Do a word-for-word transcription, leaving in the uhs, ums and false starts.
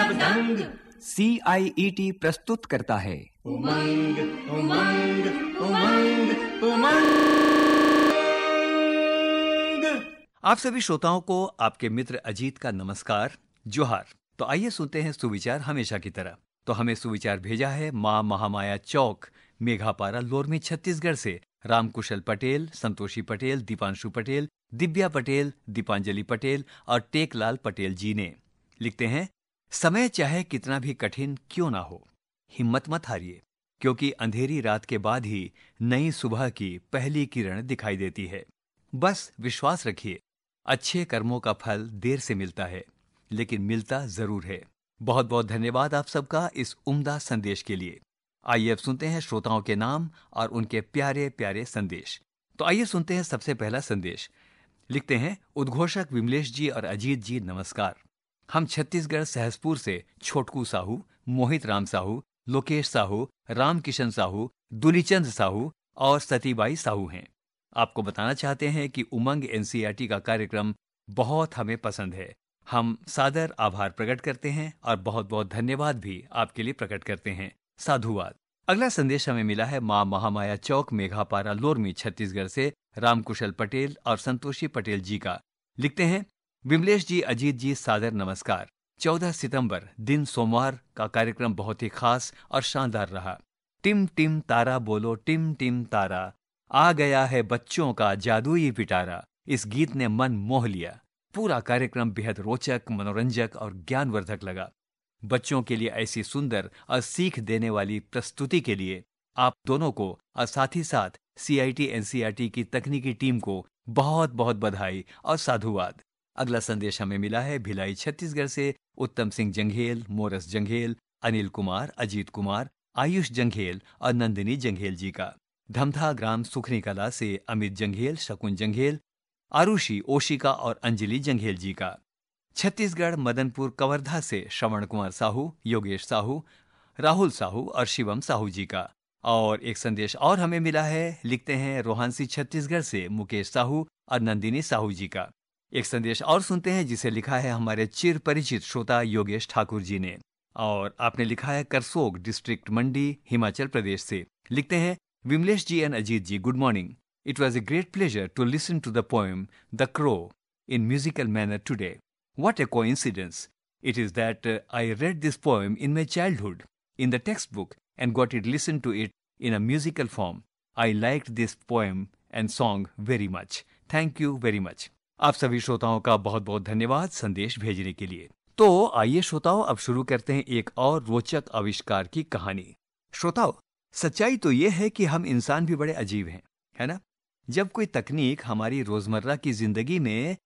दंग। सी आई E T प्रस्तुत करता है उमंग उमंग उमंग उमंग। आप सभी श्रोताओं को आपके मित्र अजीत का नमस्कार, जोहार। तो आइए सुनते हैं सुविचार हमेशा की तरह। तो हमें सुविचार भेजा है माँ महामाया चौक, मेघापारा, लोरमी, छत्तीसगढ़ से रामकुशल पटेल, संतोषी पटेल, दीपांशु पटेल, दिव्या पटेल, दीपांजलि पटेल और टेकलाल पटेल जी ने। लिखते हैं, समय चाहे कितना भी कठिन क्यों ना हो, हिम्मत मत हारिए, क्योंकि अंधेरी रात के बाद ही नई सुबह की पहली किरण दिखाई देती है। बस विश्वास रखिए, अच्छे कर्मों का फल देर से मिलता है, लेकिन मिलता जरूर है। बहुत बहुत धन्यवाद आप सबका इस उम्दा संदेश के लिए। आइए अब सुनते हैं श्रोताओं के नाम और उनके प्यारे प्यारे संदेश। तो आइए सुनते हैं सबसे पहला संदेश। लिखते हैं, उद्घोषक विमलेश जी और अजीत जी नमस्कार। हम छत्तीसगढ़ सहसपुर से छोटकू साहू, मोहित राम साहू, लोकेश साहू, रामकिशन साहू, दुलीचंद साहू और सतीबाई साहू हैं। आपको बताना चाहते हैं कि उमंग N C E R T का कार्यक्रम बहुत हमें पसंद है। हम सादर आभार प्रकट करते हैं और बहुत बहुत धन्यवाद भी आपके लिए प्रकट करते हैं। साधुवाद। अगला संदेश हमें मिला है माँ महामाया चौक, मेघापारा, लोरमी, छत्तीसगढ़ से रामकुशल पटेल और संतोषी पटेल जी का। लिखते हैं, विमलेश जी, अजीत जी, सादर नमस्कार। चौदह सितंबर दिन सोमवार का कार्यक्रम बहुत ही खास और शानदार रहा। टिम टिम तारा बोलो टिम टिम तारा, आ गया है बच्चों का जादुई पिटारा। इस गीत ने मन मोह लिया। पूरा कार्यक्रम बेहद रोचक, मनोरंजक और ज्ञानवर्धक लगा। बच्चों के लिए ऐसी सुंदर और सीख देने वाली प्रस्तुति के लिए आप दोनों को और साथ ही साथ सी I T N C E R T की तकनीकी टीम को बहुत बहुत बधाई और साधुवाद। अगला संदेश हमें मिला है भिलाई, छत्तीसगढ़ से उत्तम सिंह जंघेल, मोरस जंघेल, अनिल कुमार, अजीत कुमार, आयुष जंघेल और नंदिनी जंघेल जी का। धमधा ग्राम सुखनी कला से अमित जंघेल, शकुन जंघेल, आरुषि, ओशिका और अंजलि जंघेल जी का। छत्तीसगढ़ मदनपुर कवर्धा से श्रवण कुमार साहू, योगेश साहू, राहुल साहू और शिवम साहू जी का। और एक संदेश और हमें मिला है, लिखते हैं रोहानसी, छत्तीसगढ़ से मुकेश साहू और नंदिनी साहू जी का। एक संदेश और सुनते हैं जिसे लिखा है हमारे चिर परिचित श्रोता योगेश ठाकुर जी ने, और आपने लिखा है करसोग, डिस्ट्रिक्ट मंडी, हिमाचल प्रदेश से। लिखते हैं, विमलेश जी and Ajit ji, good morning. It was a great pleasure to listen to the poem The Crow in musical manner today. What a coincidence it is that uh, I read this poem in my childhood in the textbook and got it listened to it in a musical form. I liked this poem and song very much. Thank you very much. आप सभी श्रोताओं का बहुत बहुत धन्यवाद संदेश भेजने के लिए। तो आइए श्रोताओं, अब शुरू करते हैं एक और रोचक आविष्कार की कहानी। श्रोताओं, सच्चाई तो ये है कि हम इंसान भी बड़े अजीब हैं, है ना? जब कोई तकनीक हमारी रोजमर्रा की जिंदगी में